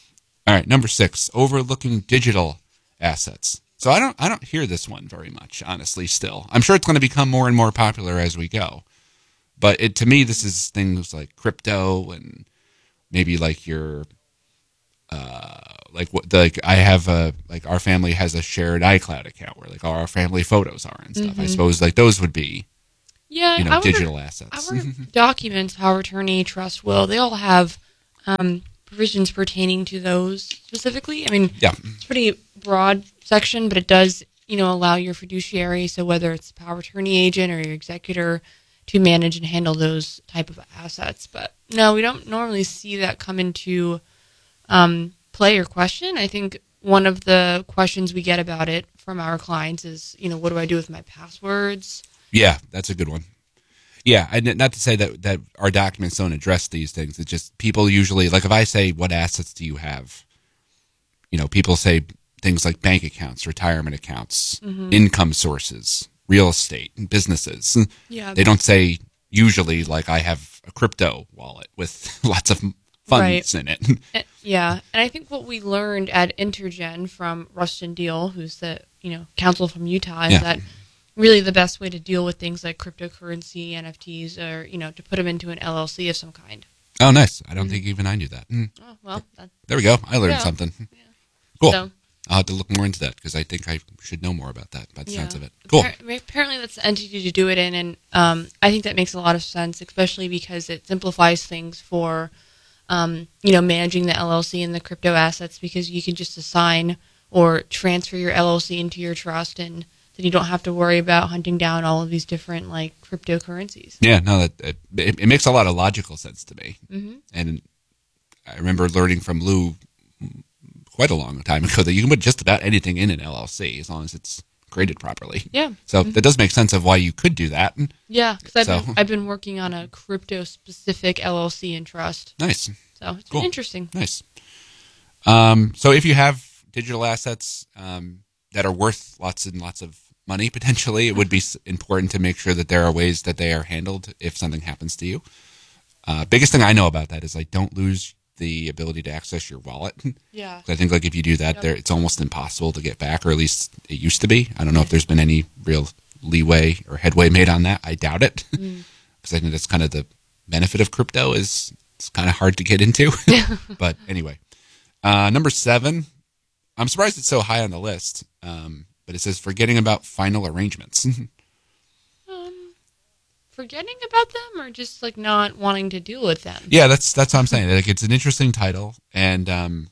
All right, number 6, overlooking digital assets. So I don't hear this one very much, honestly, still. I'm sure it's going to become more and more popular as we go. But to me, this is things like crypto and maybe like your, I have our family has a shared iCloud account where like all our family photos are and stuff. I suppose like those would be, digital assets. Our documents, power of attorney, trust, will, they all have provisions pertaining to those specifically. I mean, it's a pretty broad section, but it does, allow your fiduciary, so whether it's the power of attorney agent or your executor, to manage and handle those type of assets. But no, we don't normally see that come into play or question. I think one of the questions we get about it from our clients is, what do I do with my passwords? Yeah, that's a good one. Yeah, and not to say that our documents don't address these things. It's just people usually, like if I say, what assets do you have? People say things like bank accounts, retirement accounts, income sources, real estate, and businesses. Yeah. They don't say usually like I have a crypto wallet with lots of funds in it. Yeah, and I think what we learned at Intergen from Rustin Deal, who's the counsel from Utah, is that really the best way to deal with things like cryptocurrency, NFTs, or to put them into an LLC of some kind. Oh, nice! I don't think even I knew that. Oh well, there we go. I learned something. Yeah. Cool. So, I'll have to look more into that because I think I should know more about that by the sense of it. Cool. Apparently, that's the entity to do it in, and I think that makes a lot of sense, especially because it simplifies things for, managing the LLC and the crypto assets, because you can just assign or transfer your LLC into your trust, and then you don't have to worry about hunting down all of these different like cryptocurrencies. Yeah, no, it makes a lot of logical sense to me, and I remember learning from Lou quite a long time ago that you can put just about anything in an LLC as long as it's created properly. Yeah. So that does make sense of why you could do that. Yeah, because I've been working on a crypto-specific LLC and trust. Nice. So it's been interesting. Nice. So if you have digital assets that are worth lots and lots of money, potentially, it would be important to make sure that there are ways that they are handled if something happens to you. Biggest thing I know about that is don't lose the ability to access your wallet. Yeah. I think if you do that, it's almost impossible to get back, or at least it used to be. I don't know if there's been any real leeway or headway made on that. I doubt it, because I think that's kind of the benefit of crypto is it's kind of hard to get into. But anyway, number 7, I'm surprised it's so high on the list, but it says forgetting about final arrangements. Forgetting about them, or just not wanting to deal with them? Yeah, that's what I'm saying. It's an interesting title, and I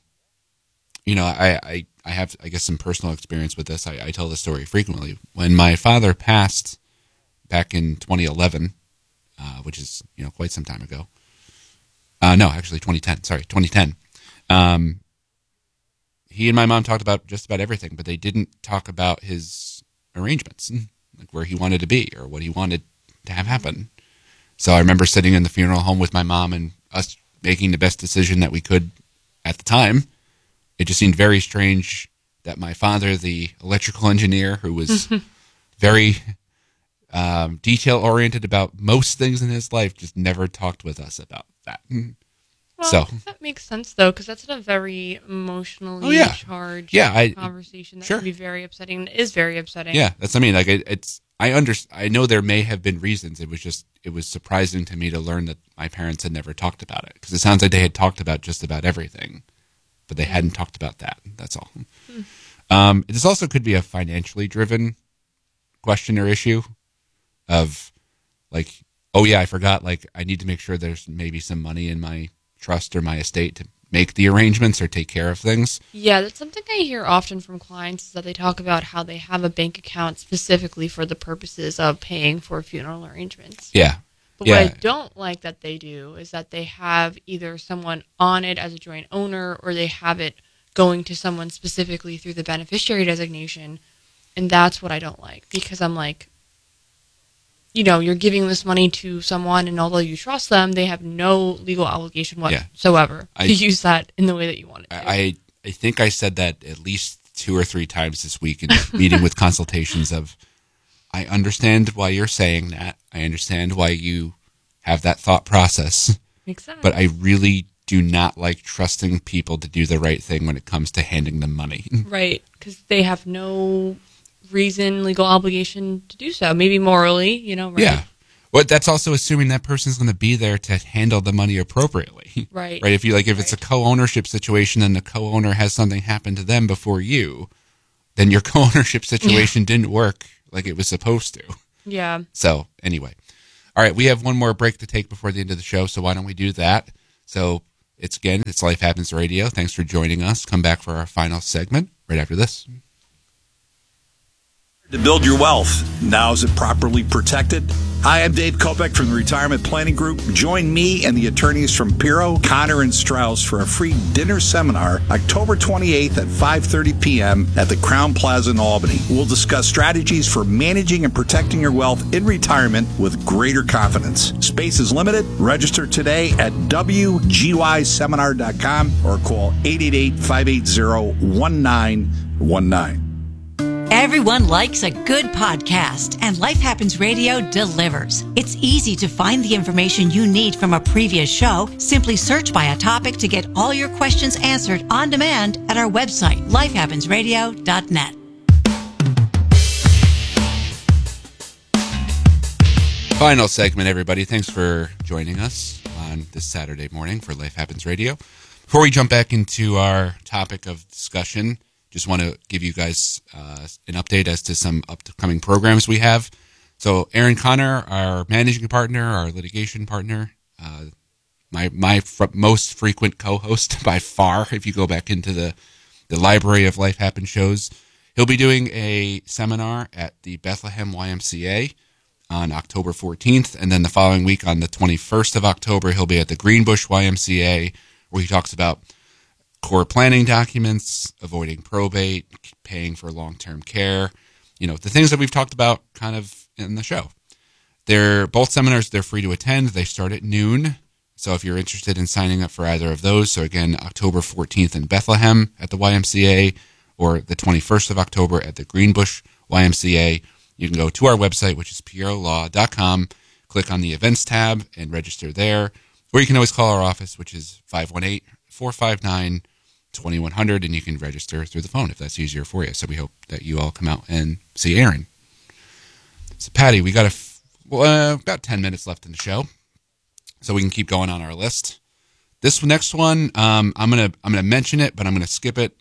have, I guess, some personal experience with this. I tell the story frequently. When my father passed back in 2011, which is quite some time ago. No, actually 2010. Sorry, 2010. He and my mom talked about just about everything, but they didn't talk about his arrangements, like where he wanted to be or what he wanted to have happen. So I remember sitting in the funeral home with my mom and us making the best decision that we could at the time. It just seemed very strange that my father, the electrical engineer, who was very detail-oriented about most things in his life, just never talked with us about that. Well, that makes sense, though, because that's a very emotionally charged conversation that can be very upsetting. It is very upsetting. Yeah, that's what I mean. I know there may have been reasons. It was surprising to me to learn that my parents had never talked about it, because it sounds like they had talked about just about everything, but they hadn't talked about that. That's all. This also could be a financially driven question or issue of I forgot, I need to make sure there's maybe some money in my trust or my estate to make the arrangements or take care of things. Yeah, that's something I hear often from clients, is that they talk about how they have a bank account specifically for the purposes of paying for funeral arrangements. Yeah. But what I don't like that they do is that they have either someone on it as a joint owner, or they have it going to someone specifically through the beneficiary designation. And that's what I don't like, because I'm like, you're giving this money to someone, and although you trust them, they have no legal obligation whatsoever to use that in the way that you want it to. I think I said that at least 2 or 3 times this week in meeting with consultations of, I understand why you're saying that. I understand why you have that thought process. Makes sense. But I really do not like trusting people to do the right thing when it comes to handing them money. Right, because they have no reason, legal obligation to do so. Maybe morally, right? Yeah. Well, that's also assuming that person's going to be there to handle the money appropriately. Right. Right. If it's a co-ownership situation and the co-owner has something happen to them before you, then your co-ownership situation didn't work like it was supposed to. Yeah. So anyway. All right. We have one more break to take before the end of the show. So why don't we do that? So it's Life Happens Radio. Thanks for joining us. Come back for our final segment right after this. To build your wealth, now is it properly protected? Hi, I'm Dave Kopeck from the Retirement Planning Group. Join me and the attorneys from Pirro, Connor, and Strauss for a free dinner seminar October 28th at 5:30 p.m. at the Crown Plaza in Albany. We'll discuss strategies for managing and protecting your wealth in retirement with greater confidence. Space is limited. Register today at wgyseminar.com or call 888-580-1919. Everyone likes a good podcast, and Life Happens Radio delivers. It's easy to find the information you need from a previous show. Simply search by a topic to get all your questions answered on demand at our website, lifehappensradio.net. Final segment, everybody. Thanks for joining us on this Saturday morning for Life Happens Radio. Before we jump back into our topic of discussion, just want to give you guys an update as to some upcoming programs we have. So Aaron Connor, our managing partner, our litigation partner, my most frequent co-host by far, if you go back into the library of Life Happens shows, he'll be doing a seminar at the Bethlehem YMCA on October 14th. And then the following week on the 21st of October, he'll be at the Greenbush YMCA, where he talks about core planning documents, avoiding probate, paying for long-term care, the things that we've talked about kind of in the show. They're both seminars, they're free to attend. They start at noon. So if you're interested in signing up for either of those, so again, October 14th in Bethlehem at the YMCA or the 21st of October at the Greenbush YMCA, you can go to our website, which is pirolaw.com, click on the events tab and register there. Or you can always call our office, which is 518-459-2100, and you can register through the phone if that's easier for you. So we hope that you all come out and see Aaron. So Patty, we got about 10 minutes left in the show, so we can keep going on our list. This next one, I'm gonna mention it, but I'm gonna skip it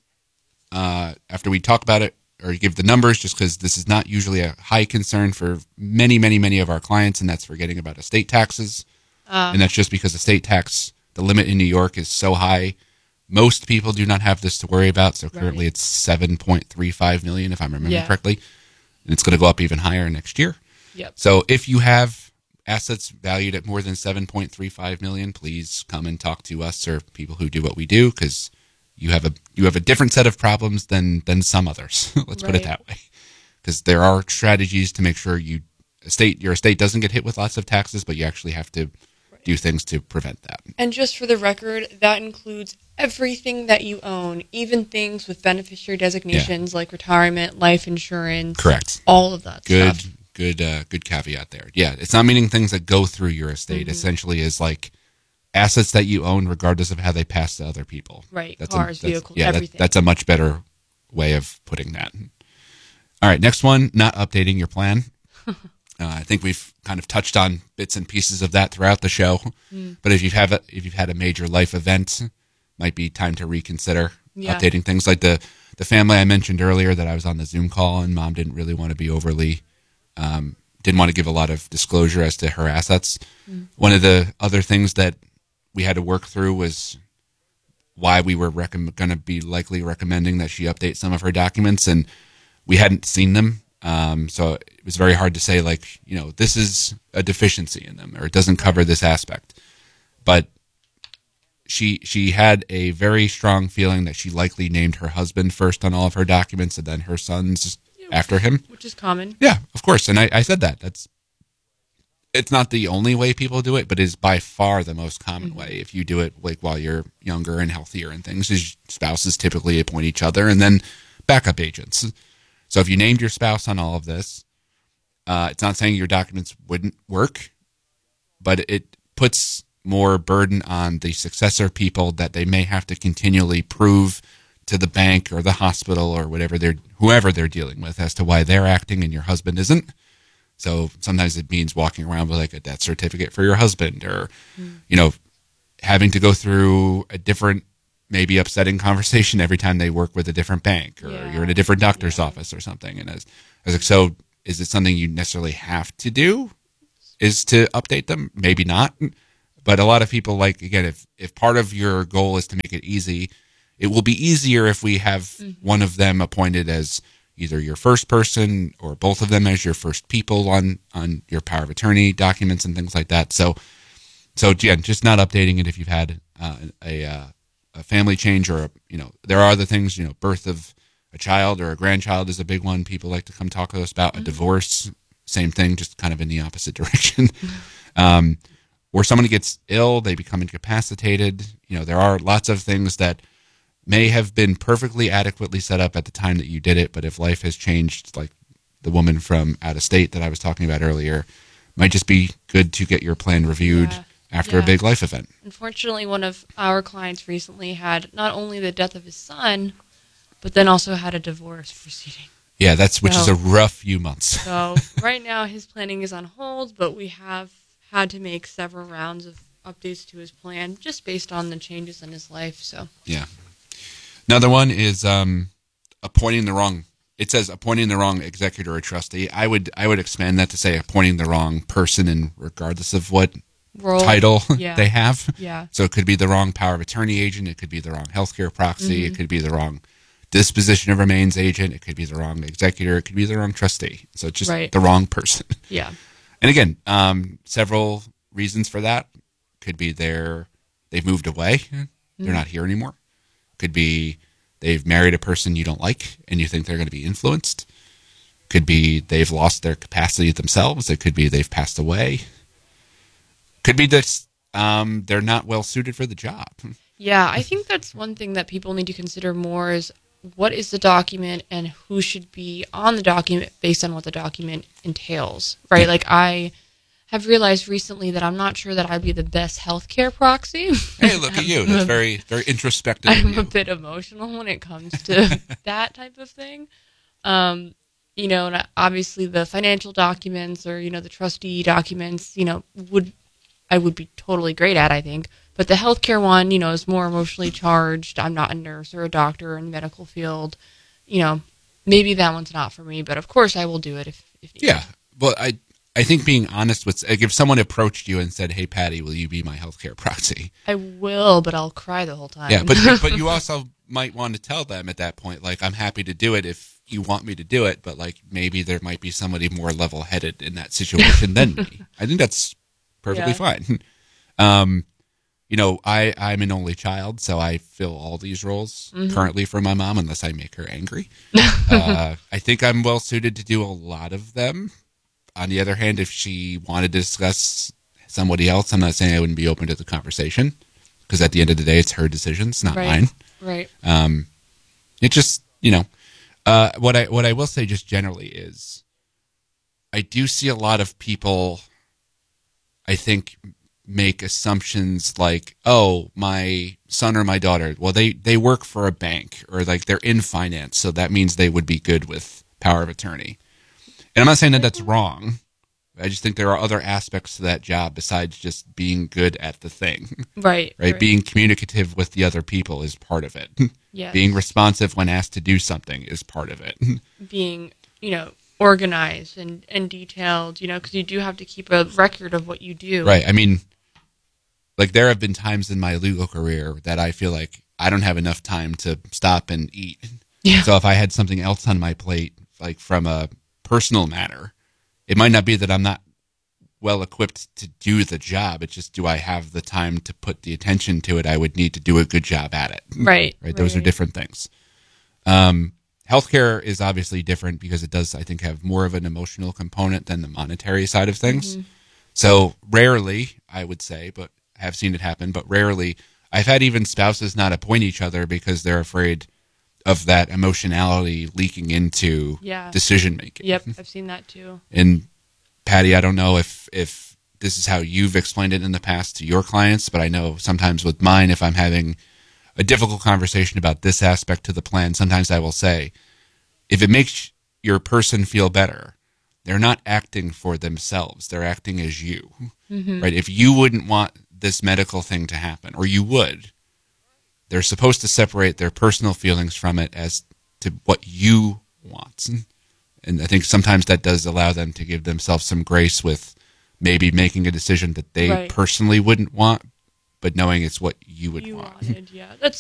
after we talk about it or give the numbers, just because this is not usually a high concern for many of our clients, and that's forgetting about estate taxes. And that's just because estate tax, the limit in New York is so high. Most people do not have this to worry about. So currently it's $7.35 million, if I'm remembering correctly. And it's going to go up even higher next year. Yep. So if you have assets valued at more than $7.35 million, please come and talk to us or people who do what we do, because you have a different set of problems than some others. Let's put it that way. Because there are strategies to make sure your estate doesn't get hit with lots of taxes, but you actually have to do things to prevent that. And just for the record, that includes everything that you own, even things with beneficiary designations like retirement, life insurance. Correct. All of that stuff. Good caveat there. Yeah, it's not meaning things that go through your estate. Essentially is like assets that you own regardless of how they pass to other people. Right, cars, vehicles, everything. That's a much better way of putting that. All right, next one, not updating your plan. I think we've kind of touched on bits and pieces of that throughout the show. But if you've had a major life event, might be time to reconsider updating things. Like the family I mentioned earlier that I was on the Zoom call, and mom didn't really want to be overly, didn't want to give a lot of disclosure as to her assets. One of the other things that we had to work through was why we were going to be likely recommending that she update some of her documents, and we hadn't seen them. So it was very hard to say, like, this is a deficiency in them, or it doesn't cover this aspect. But she had a very strong feeling that she likely named her husband first on all of her documents and then her sons after him. Which is common. Yeah, of course. And I said that. It's not the only way people do it, but is by far the most common way. If you do it like while you're younger and healthier and things, is spouses typically appoint each other and then backup agents. So if you named your spouse on all of this, it's not saying your documents wouldn't work, but it puts more burden on the successor people that they may have to continually prove to the bank or the hospital or whoever they're dealing with as to why they're acting and your husband isn't. So sometimes it means walking around with like a death certificate for your husband, or, having to go through a different, maybe upsetting conversation every time they work with a different bank, or you're in a different doctor's office or something. And so is it something you necessarily have to do? Is to update them? Maybe not. But a lot of people, like, again, if part of your goal is to make it easy, it will be easier if we have one of them appointed as either your first person or both of them as your first people on your power of attorney documents and things like that. So again, just not updating it if you've had a family change, or there are other things. Birth of a child or a grandchild is a big one. People like to come talk to us about. A divorce, same thing, just kind of in the opposite direction. Or somebody gets ill, they become incapacitated. There are lots of things that may have been perfectly adequately set up at the time that you did it, but if life has changed, like the woman from out of state that I was talking about earlier, might just be good to get your plan reviewed after a big life event. Unfortunately, one of our clients recently had not only the death of his son, but then also had a divorce proceeding. Yeah, which is a rough few months. So right now his planning is on hold, but we have had to make several rounds of updates to his plan just based on the changes in his life. So yeah. Another one is appointing the wrong. It says appointing the wrong executor or trustee. I would expand that to say appointing the wrong person, and regardless of what title they have. Yeah. So it could be the wrong power of attorney agent. It could be the wrong healthcare proxy. It could be the wrong disposition of remains agent. It could be the wrong executor. It could be the wrong trustee. So it's just the wrong person. Yeah. And again, several reasons for that. Could be they've moved away. They're not here anymore. Could be they've married a person you don't like and you think they're going to be influenced. Could be they've lost their capacity themselves. It could be they've passed away. Could be that they're not well suited for the job. Yeah, I think that's one thing that people need to consider more is what is the document and who should be on the document based on what the document entails, right? Like I have realized recently that I'm not sure that I'd be the best healthcare proxy. Hey, look at you. That's very, very introspective. I'm a bit emotional when it comes to that type of thing. And obviously the financial documents or, the trustee documents, I would be totally great at, I think. But the healthcare one, is more emotionally charged. I'm not a nurse or a doctor in the medical field. Maybe that one's not for me, but of course I will do it if yeah. Well, I think being honest with, like, if someone approached you and said, "Hey, Patty, will you be my healthcare proxy?" I will, but I'll cry the whole time. Yeah, but you also might want to tell them at that point, like, I'm happy to do it if you want me to do it, but like maybe there might be somebody more level-headed in that situation than me. I think that's perfectly fine. I'm an only child, so I fill all these roles currently for my mom, unless I make her angry. I think I'm well suited to do a lot of them. On the other hand, if she wanted to discuss somebody else, I'm not saying I wouldn't be open to the conversation, because at the end of the day, it's her decisions, not mine. Right. It just, what I will say just generally is, I do see a lot of people, I think, make assumptions like, oh, my son or my daughter, well, they work for a bank, or like they're in finance, so that means they would be good with power of attorney. And I'm not saying that that's wrong. I just think there are other aspects to that job besides just being good at the thing. Right. Being communicative with the other people is part of it. Yes. Being responsive when asked to do something is part of it. Being, organized and detailed, because you do have to keep a record of what you do. Right. I mean, like, there have been times in my legal career that I feel like I don't have enough time to stop and eat. Yeah. So if I had something else on my plate, like from a personal matter, it might not be that I'm not well equipped to do the job. It's just, do I have the time to put the attention to it? I would need to do a good job at it. Right. Those are different things. Healthcare is obviously different because it does, I think, have more of an emotional component than the monetary side of things. So rarely, I would say, but I have seen it happen, but rarely, I've had even spouses not appoint each other because they're afraid of that emotionality leaking into decision making. Yep, I've seen that too. And Patty, I don't know if this is how you've explained it in the past to your clients, but I know sometimes with mine, if I'm having a difficult conversation about this aspect to the plan, sometimes I will say, if it makes your person feel better, they're not acting for themselves. They're acting as you, right? If you wouldn't want this medical thing to happen, or you would, they're supposed to separate their personal feelings from it as to what you want. And I think sometimes that does allow them to give themselves some grace with maybe making a decision that they personally wouldn't want, but knowing it's what you would want. Wanted, yeah.